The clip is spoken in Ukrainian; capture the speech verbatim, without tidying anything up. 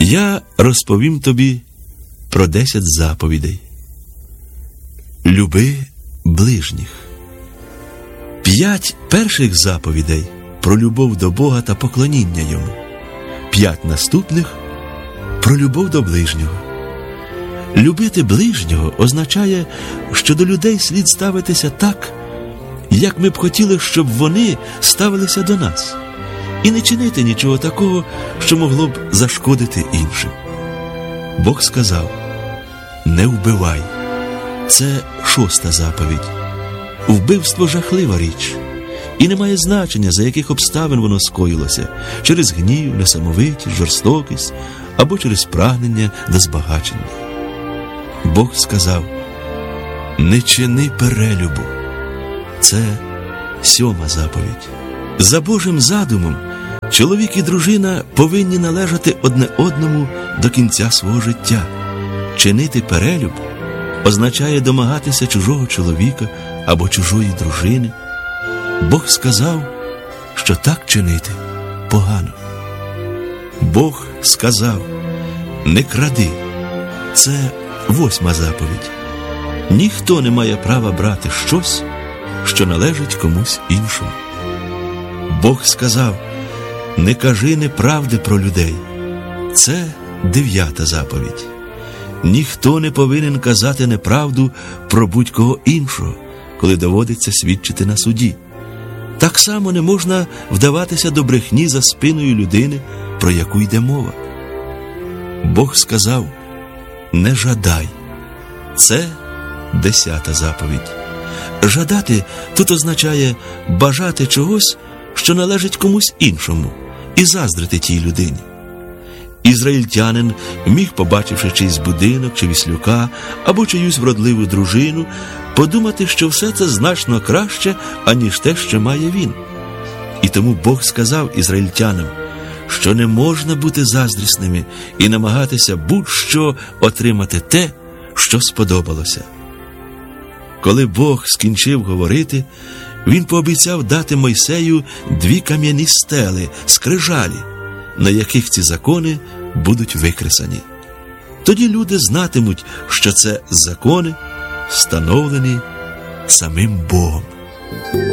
Я розповім тобі про десять заповідей. Люби ближніх. П'ять перших заповідей про любов до Бога та поклоніння Йому. П'ять наступних про любов до ближнього. Любити ближнього означає, що до людей слід ставитися так, як ми б хотіли, щоб вони ставилися до нас, і не чинити нічого такого, що могло б зашкодити іншим. Бог сказав: не вбивай. Це шоста заповідь. Вбивство – жахлива річ, і не має значення, за яких обставин воно скоїлося – через гнів, несамовитість, жорстокість або через прагнення до збагачення. Бог сказав: не чини перелюбу. Це сьома заповідь. За Божим задумом, чоловік і дружина повинні належати одне одному до кінця свого життя. Чинити перелюб означає домагатися чужого чоловіка або чужої дружини. Бог сказав, що так чинити погано. Бог сказав: не кради. Це восьма заповідь. Ніхто не має права брати щось, що належить комусь іншому. Бог сказав: не кажи неправди про людей. Це дев'ята заповідь. Ніхто не повинен казати неправду про будь-кого іншого, коли доводиться свідчити на суді. Так само не можна вдаватися до брехні за спиною людини, про яку йде мова. Бог сказав: не жадай. Це десята заповідь. Жадати тут означає бажати чогось, що належить комусь іншому, і заздрити тій людині. Ізраїльтянин міг, побачивши чийсь будинок чи віслюка або чиюсь вродливу дружину, подумати, що все це значно краще, аніж те, що має він. І тому Бог сказав ізраїльтянам, що не можна бути заздрісними і намагатися будь-що отримати те, що сподобалося. Коли Бог скінчив говорити, Він пообіцяв дати Мойсею дві кам'яні стели, скрижалі, на яких ці закони будуть викресані. Тоді люди знатимуть, що це закони, встановлені самим Богом.